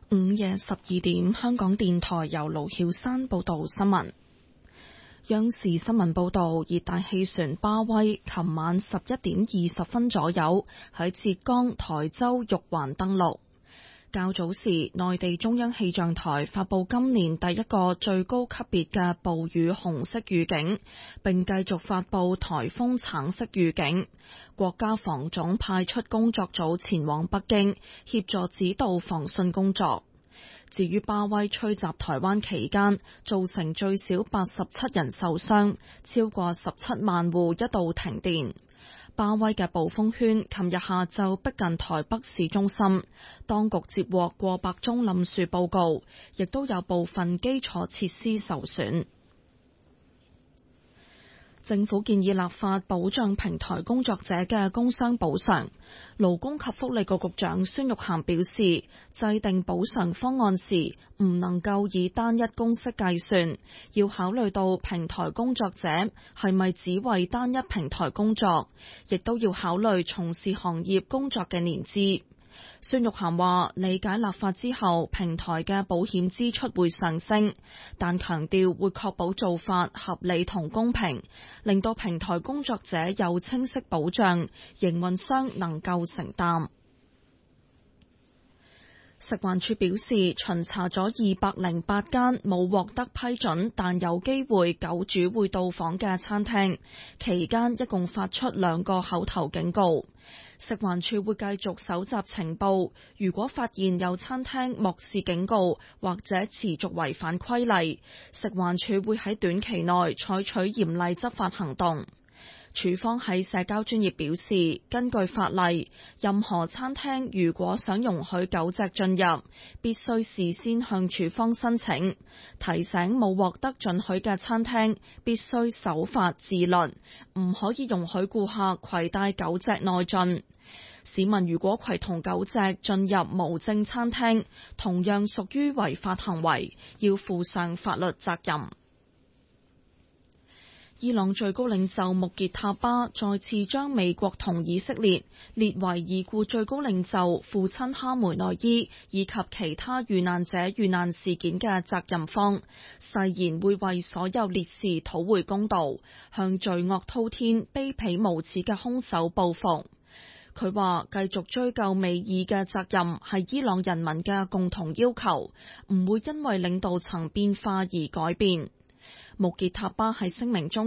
午夜12點，香港電台由盧曉山報道新聞。央視新聞報道，熱帶氣旋巴威琴晚11點20分左右喺浙江台州玉環登陸。較早時，內地中央氣象台發佈今年第一個最高級別嘅暴雨紅色預警，並繼續發佈颱風橙色預警。國家防總派出工作組前往北京協助指導防汛工作。至於巴威吹襲台灣期間，造成最少87人受傷，超過17萬戶一度停電。巴威嘅暴風圈琴日下晝逼近台北市中心，當局接獲過百宗冧樹報告，亦都有部分基礎設施受損。政府建議立法保障平台工作者嘅工傷補償。勞工及福利局局長孫玉菡表示，制定補償方案時唔能夠以單一公式計算，要考慮到平台工作者係咪只為單一平台工作，亦都要考慮從事行業工作嘅年資。孫玉菡話：理解立法之後，平台嘅保險支出會上升，但強調會確保做法合理同公平，令到平台工作者有清晰保障，營運商能夠承擔。食環署表示，巡查咗208間冇獲得批准但有機會狗主會到訪嘅餐廳，期間一共發出2個口頭警告。食環署會繼續搜集情報，如果發現有餐廳漠視警告或者持續違反規例，食環署會喺短期內採取嚴厲執法行動。署方喺社交專頁表示，根據法例，任何餐廳如果想容許狗隻進入，必須事先向署方申請。提醒冇獲得准許嘅餐廳必須守法自律，唔可以容許顧客攜帶狗隻內進。市民如果攜同狗隻進入無證餐廳，同樣屬於違法行為，要負上法律責任。伊朗最高領袖穆傑塔巴再次將美國同以色列列為已故最高領袖父親哈梅內伊以及其他遇難者遇難事件嘅責任方，誓言會為所有烈士討回公道，向罪惡滔天、卑鄙無恥嘅兇手報復。佢話繼續追究美伊嘅責任係伊朗人民嘅共同要求，唔會因為領導層變化而改變。穆傑塔巴喺聲明中